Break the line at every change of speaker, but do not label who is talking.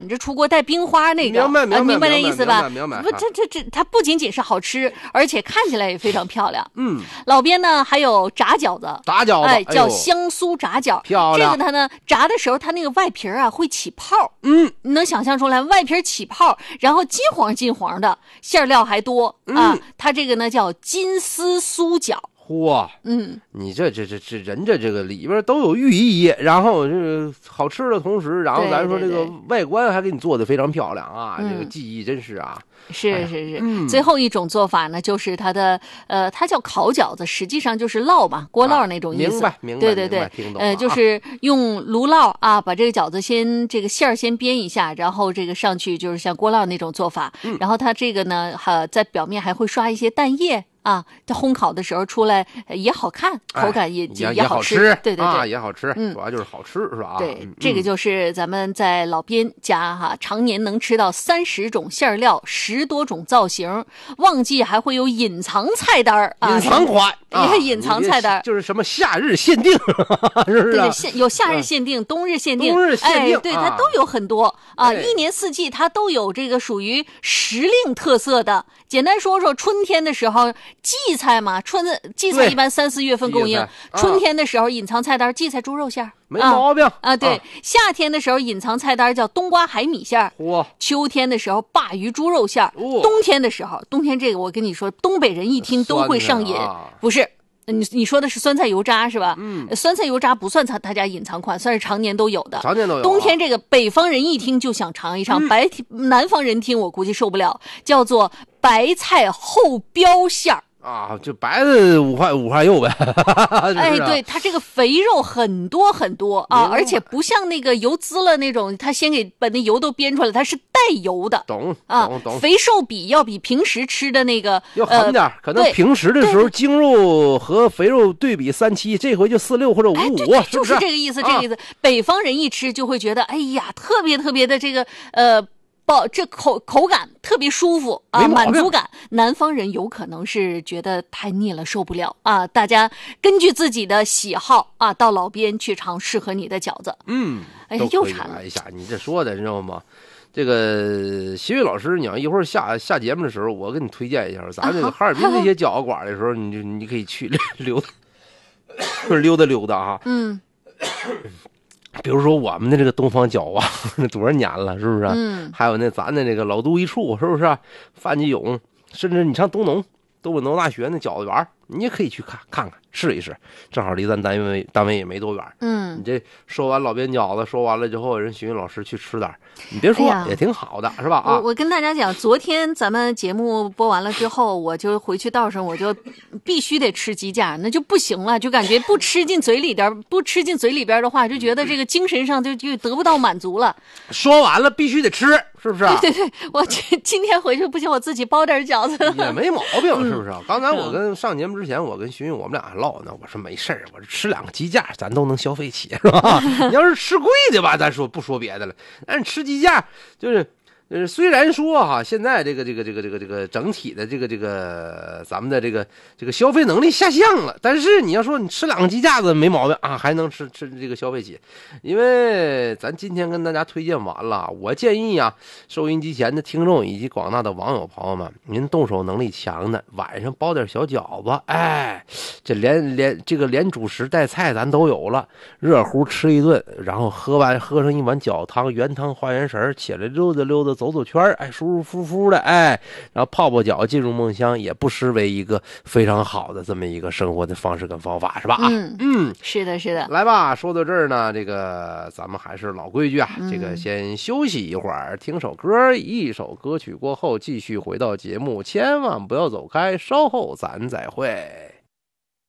你这出锅带冰花那个，明白这意思吧？
明白。
不，它不仅仅是好吃，而且看起来也非常漂亮。老边呢还有炸饺子，哎，叫香酥炸饺，
漂亮。
这个它呢炸的时候，它那个外皮啊会起泡，你能想象出来，外皮起泡，然后金黄的，馅料还多啊。它这个呢叫金丝酥饺。
嚯，你这人这个里边都有寓意，然后这好吃的同时，然后咱说这个外观还给你做的非常漂亮啊，这个技艺真是啊。
是，最后一种做法呢，就是它的它叫烤饺子，实际上就是烙嘛，锅烙那种意思。
明白，
对，
听懂了。
就是用炉烙啊，把这个饺子先这个馅儿先煸一下，然后这个上去就是像锅烙那种做法。然后它这个呢，在表面还会刷一些蛋液。啊，这烘烤的时候出来也好看，口感也好
吃，
对，
也好吃，主要就是好吃是吧？
对，这个就是咱们在老边家常年能吃到30种馅料，10多种造型，旺季还会有隐藏菜单
隐藏款，
隐藏菜单
就是什么夏日限定，是不是？
对，有夏日限定、冬日限定，对，它都有很多啊，一年四季它都有这个属于时令特色的。简单说说，春天的时候荠菜嘛，荠菜一般3、4月份供应，春天的时候隐藏菜单荠菜猪肉馅儿，
没毛病
啊。对，夏天的时候隐藏菜单叫冬瓜海米馅儿，秋天的时候鲅鱼猪肉馅儿，冬天的时候，冬天这个我跟你说，东北人一听都会上瘾，不是。你说的是酸菜油渣是吧？酸菜油渣不算他家隐藏款，算是常年都有的。
常年都有。
冬天这个北方人一听就想尝一尝，南方人听我估计受不了，叫做白菜后标馅儿。
啊，就白的五花肉呗。
哎，对，它这个肥肉很多很多啊，而且不像那个油滋了那种，它先把那油都煸出来，它是带油的。
懂。
肥瘦比要比平时吃的那个
要狠点，可能平时的时候精肉和肥肉对比3:7，这回就4:6或者5:5，
对，就是这个意思，这个意思。北方人一吃就会觉得，哎呀，特别的这个这口感特别舒服啊，满足感。南方人有可能是觉得太腻了，受不了啊。大家根据自己的喜好啊，到老边去尝适合你的饺子。哎呀，又馋了。
哎呀，你这说的你知道吗？这个徐玉老师，你要一会儿下节目的时候，我给你推荐一下，咱这个哈尔滨这些饺子馆的时候，你可以去溜达啊。比如说我们的这个东方饺啊，那多少年了，是不是？还有咱的这个老都一处，是不是？范继勇，甚至你上东北农大学那饺子园，你也可以去看看试一试，正好离咱单位也没多远。你这说完老边饺子，说完了之后，人徐云老师去吃点，你别说，也挺好的，是吧？
我跟大家讲，昨天咱们节目播完了之后，我就回去道上，我就必须得吃鸡架，那就不行了，就感觉不吃进嘴里边的话，就觉得这个精神上就得不到满足了。
说完了必须得吃，是不是？
对，我今天回去不行，我自己包点饺子
也没毛病，是不是？刚才我跟上节目之前，我跟徐云我们俩还唠呢，我说没事儿，我吃2个鸡架咱都能消费起，是吧？你要是吃贵的吧，咱不说别的了，但是吃鸡架就是虽然说现在这个整体的这个咱们的这个消费能力下降了，但是你要说你吃2个鸡架子没毛病啊，还能吃这个消费起。因为咱今天跟大家推荐完了，我建议收音机前的听众以及广大的网友朋友们，您动手能力强的，晚上包点小饺子，哎，这连主食带菜咱都有了，热乎吃一顿，然后喝上一碗饺汤，原汤化原食，起来溜达走圈，哎，舒舒服服的，哎，然后泡脚进入梦乡，也不失为一个非常好的这么一个生活的方式跟方法，是吧？
是的。
来吧，说到这儿呢，这个咱们还是老规矩啊，这个先休息一会儿，听首歌，一首歌曲过后继续回到节目，千万不要走开，稍后咱再会。